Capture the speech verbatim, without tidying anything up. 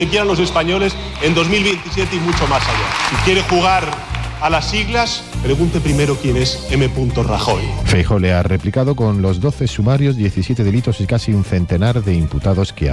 que quieran los españoles en dos mil veintisiete y mucho más allá. Si quiere jugar a las siglas, pregunte primero quién es M. Rajoy. Feijóo le ha replicado con los doce sumarios, diecisiete delitos y casi un centenar de imputados que